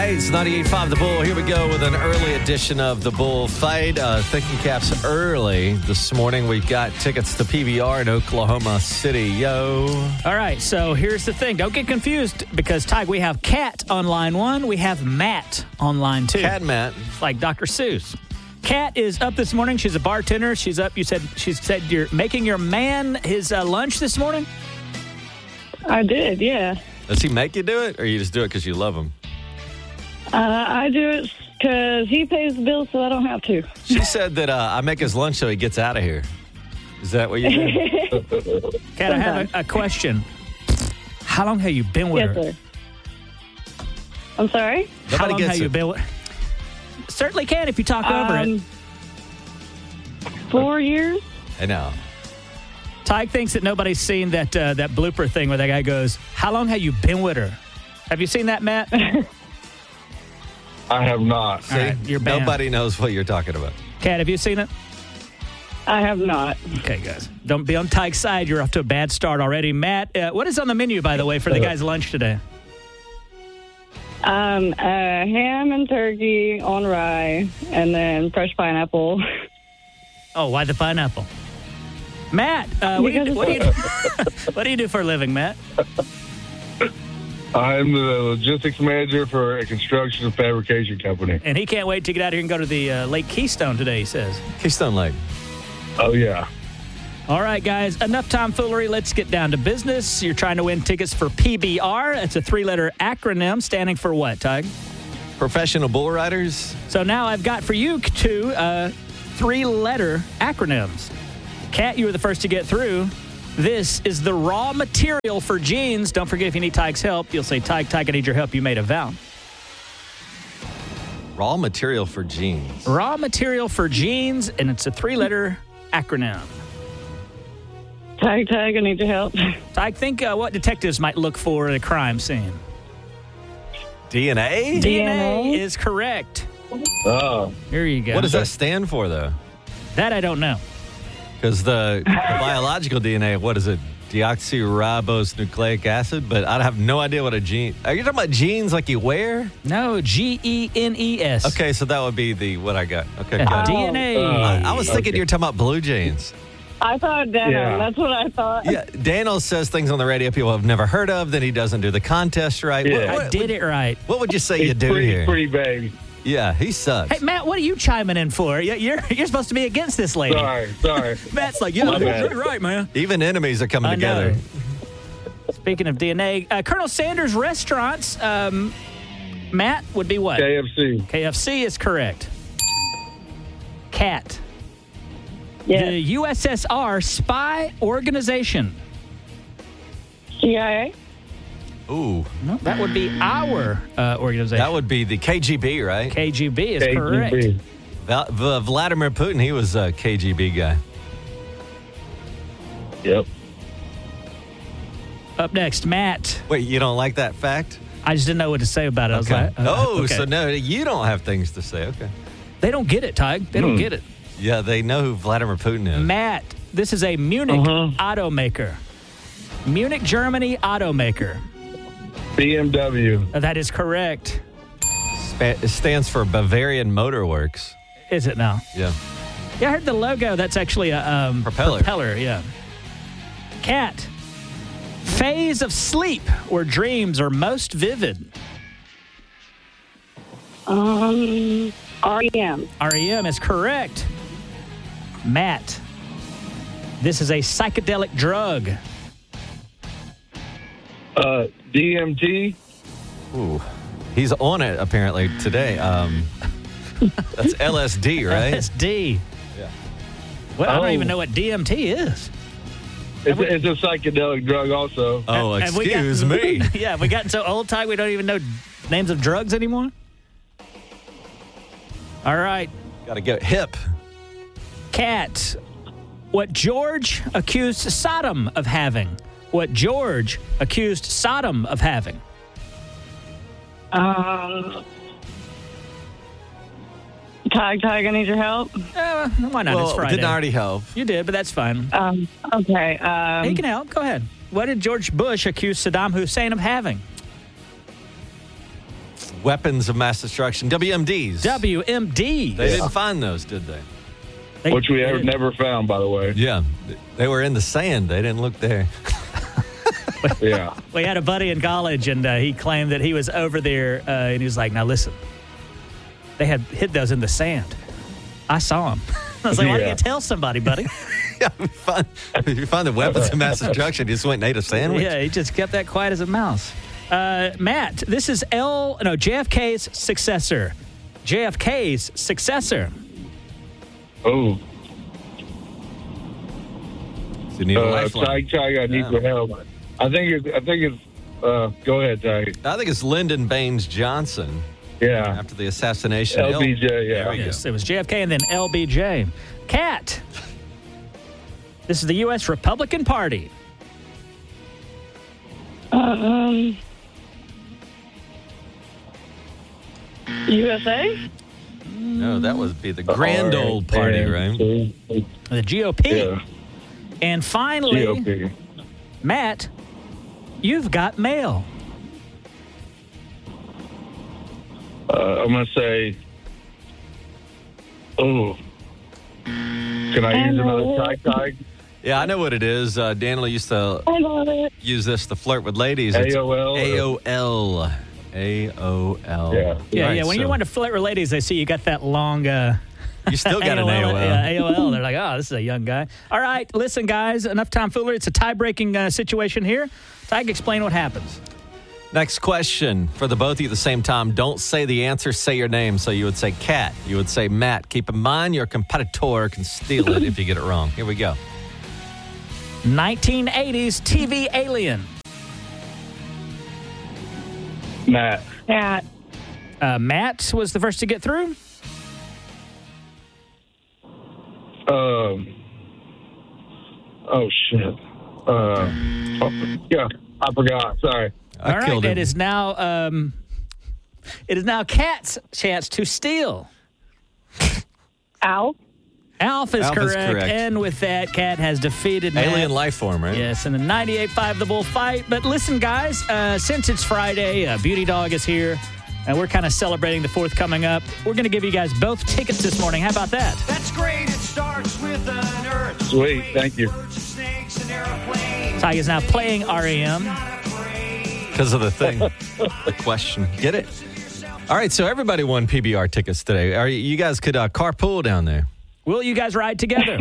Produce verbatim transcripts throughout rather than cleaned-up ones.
right, it's ninety-eight point five The Bull. Here we go with an early edition of The Bull Fight. Uh, thinking caps early this morning. We've got tickets to P B R in Oklahoma City. Yo. All right, so here's the thing. Don't get confused because, Tig, we have Kat on line one. We have Matt on line two. Kat and Matt. It's like Doctor Seuss. Kat is up this morning. She's a bartender. She's up. You said she said you're making your man his uh, lunch this morning? I did, yeah. Does he make you do it, or you just do it because you love him? Uh, I do it because he pays the bills, so I don't have to. She said that uh, I make his lunch so he gets out of here. Is that what you do? Kat, I have a, a question. How long have you been with Yes, her? sir. I'm sorry? How Nobody long gets have you it. been with Certainly can if you talk over it. Um, Four years? I know. Tig thinks that nobody's seen that uh, that blooper thing where that guy goes, how long have you been with her? Have you seen that, Matt? I have not. See, All right, you're banned. nobody knows what you're talking about. Kat, have you seen it? I have not. Okay, guys. Don't be on Tig's side. You're off to a bad start already. Matt, uh, what is on the menu, by the way, for the guys' lunch today? Um, uh, ham and turkey on rye, and then fresh pineapple. Oh, why the pineapple? Matt, uh, what, do you, do- what, do you do, what do you do for a living, Matt? I'm the logistics manager for a construction and fabrication company. And he can't wait to get out here and go to the uh, Lake Keystone today, he says. Keystone Lake. Oh, yeah. All right, guys, enough tomfoolery. Let's get down to business. You're trying to win tickets for P B R. It's a three-letter acronym standing for what, Tig? Professional bull riders. So now I've got for you two uh, three-letter acronyms. Kat, you were the first to get through. This is the raw material for jeans. Don't forget, if you need Tig's help, you'll say, Tig, Tig, I need your help. You made a vow. Raw material for jeans. Raw material for jeans, and it's a three-letter acronym. Tag, tag, I need your help. Tig, think uh, what detectives might look for at a crime scene. D N A? D N A D N A is correct. Oh. Here you go. What does that stand for, though? That I don't know. Because the, the biological D N A, what is it? Deoxyribonucleic acid? But I have no idea what a gene... Are you talking about jeans like you wear? No, G E N E S. Okay, so that would be the... What I got. Okay, Yeah, got it. D N A. I, I was thinking Okay. you were talking about blue jeans. I thought denim. Yeah. That's what I thought. Yeah, Daniel says things on the radio people have never heard of, then he doesn't do the contest right. Yeah. What, I what- did it right. What would you say He's you do pretty, here? pretty vague. Yeah, he sucks. Hey, Matt, what are you chiming in for? You- You're you're supposed to be against this lady. Sorry, sorry. Matt's like, yeah, My you're bad. right, man. Even enemies are coming I know. together. Speaking of D N A, uh, Colonel Sanders Restaurants, um, Matt, would be what? K F C. K F C is correct. Cat. Yes. The U S S R spy organization. C I A? Ooh, No, that would be our uh, organization. that would be the K G B, right? K G B is K G B. correct. Val- V- Vladimir Putin, he was a K G B guy. Yep. Up next, Matt. Wait, you don't like that fact? I just didn't know what to say about it. I was Okay. like, uh, oh, okay. so no, you don't have things to say. Okay. They don't get it, Tig. They don't Hmm. get it. Yeah, they know who Vladimir Putin is. Matt, this is a Munich Uh-huh. automaker. Munich, Germany automaker. B M W. Uh, That is correct. Spa- it stands for Bavarian Motor Works. Is it now? Yeah. Yeah, I heard the logo. That's actually a um, Propeller. Propeller, yeah. Cat. Phase of sleep where dreams are most vivid. Um, R E M. R E M is correct. Matt. This is a psychedelic drug. Uh, D M T. Ooh. He's on it apparently today. Um, that's L S D, right? L S D. Yeah. Well, I don't Oh. even know what D M T is. It's, a, it's a psychedelic drug also. Oh, Have we excuse gotten- me. Yeah, have we gotten so old, Ty, we don't even know names of drugs anymore? All right. Got to get hip. Cat. What George accused Sodom of having. What George accused Sodom of having. Um, Tag, tag, I need your help. Uh, why not? it's Well, Friday. didn't I already help? You did, but that's fine. Um, okay. Um, He can help. Go ahead. What did George Bush accuse Saddam Hussein of having? weapons of mass destruction, W M Ds. W M D. They didn't find those, did they? They Which we have did. never found, by the way. Yeah. They were in the sand. They didn't look there. Yeah. We had a buddy in college, and uh, he claimed that he was over there, uh, and he was like, now listen, they had hid those in the sand. I saw them. I was like, why Yeah. don't you tell somebody, buddy? Yeah, if you find, if you find the weapons of mass destruction, you just went and ate a sandwich. Yeah, he just kept that quiet as a mouse. Uh, Matt, this is L, no, J F K's successor. J F K's successor. Oh. So you need a Uh, lifeline. Ty, Ty, I need Yeah. your help. I think it's, I think it's, uh, go ahead, Ty. I think it's Lyndon Baines Johnson Yeah. after the assassination. L B J, yeah. There we go. Yes, it was J F K and then L B J. Cat, this is the U S Republican Party. Um, U S A? No, that would be the Grand All right, Old Party, and right? so- The G O P. Yeah. And finally, G O P. Matt, you've got mail. Uh, I'm going to say, oh. Can I use another Ty, Ty? Yeah, I know what it is. Uh, Daniel used to I love it. use this to flirt with ladies. It's A O L? A O L. A O L. Yeah. Yeah, All yeah. right, When so you want to flirt with ladies, they see you got that long. Uh, You still got an A O L. Yeah, A O L. They're like, oh, this is a young guy. All right, listen, guys. Enough time foolery. It's a tie-breaking uh, situation here. Ty, explain what happens. Next question for the both of you at the same time. Don't say the answer, say your name. So you would say Cat. You would say Matt. Keep in mind your competitor can steal it if you get it wrong. Here we go. nineteen eighties T V alien. Matt. Cat. Uh, Matt was the first to get through. Um. Oh, shit. Uh, oh, yeah, I forgot. Sorry. I All right, killed him. it is now. Um, it is now Cat's chance to steal. Alf. Alf is Alf is correct. correct. And with that, Cat has defeated Matt. Alien life form, right? Yes, in the ninety-eight five The Bull fight. But listen, guys, uh, since it's Friday, uh, Beauty Dog is here, and we're kind of celebrating the fourth coming up. We're going to give you guys both tickets this morning. How about that? That's great. It starts with an earth. Sweet, thank you. Snakes and airplanes. Ty is now playing R E M. Because of the thing, the question. Get it? All right, so everybody won P B R tickets today. Are you, you guys could uh, carpool down there. Will you guys ride together?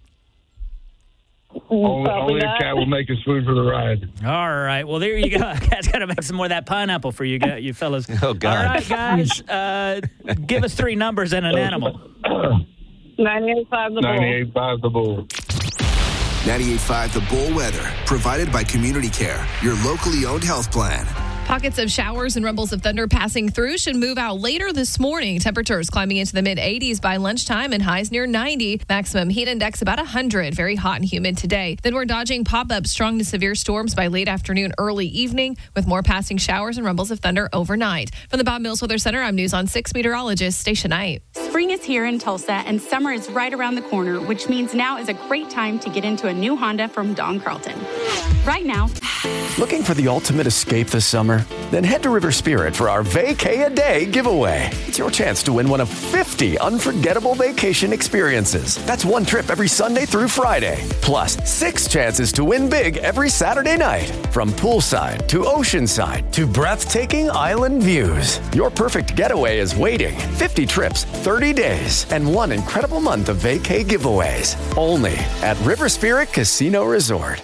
Only, Probably only a not. cat will make us food for the ride. All right. Well, there you go. Cat's got to make some more of that pineapple for you, guys, you fellas. Oh, God. All right, guys. Uh, give us three numbers and an animal. ninety-eight five The Bull. ninety-eight five The Bull. ninety-eight point five The Bull weather, provided by Community Care, your locally owned health plan. Pockets of showers and rumbles of thunder passing through should move out later this morning. Temperatures climbing into the mid eighties by lunchtime and highs near ninety. Maximum heat index about one hundred. Very hot and humid today. Then we're dodging pop-up strong to severe storms by late afternoon, early evening, with more passing showers and rumbles of thunder overnight. From the Bob Mills Weather Center, I'm News on six meteorologist Stacia Knight. Spring is here in Tulsa and summer is right around the corner, which means now is a great time to get into a new Honda from Don Carlton. Right now, Looking for the ultimate escape this summer? Then head to River Spirit for our Vacay a Day giveaway. It's your chance to win one of fifty unforgettable vacation experiences. That's one trip every Sunday through Friday. Plus, six chances to win big every Saturday night. From poolside to oceanside to breathtaking island views. Your perfect getaway is waiting. fifty trips, thirty days, and one incredible month of vacay giveaways. Only at River Spirit Casino Resort.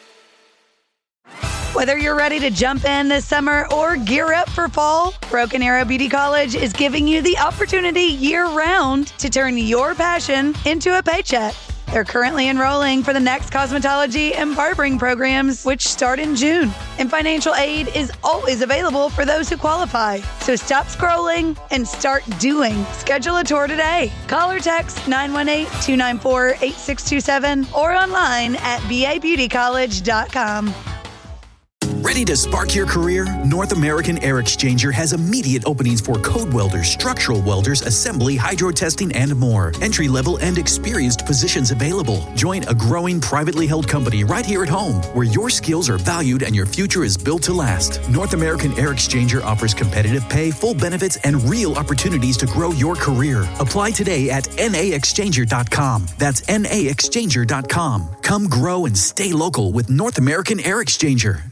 Whether you're ready to jump in this summer or gear up for fall, Broken Arrow Beauty College is giving you the opportunity year-round to turn your passion into a paycheck. They're currently enrolling for the next cosmetology and barbering programs, which start in June. And financial aid is always available for those who qualify. So stop scrolling and start doing. Schedule a tour today. Call or text nine one eight, two nine four, eight six two seven or online at b a beauty college dot com. Ready to spark your career? North American Air Exchanger has immediate openings for code welders, structural welders, assembly, hydro testing, and more. Entry-level and experienced positions available. Join a growing privately held company right here at home, where your skills are valued and your future is built to last. North American Air Exchanger offers competitive pay, full benefits, and real opportunities to grow your career. Apply today at N A exchanger dot com. That's N A exchanger dot com. Come grow and stay local with North American Air Exchanger.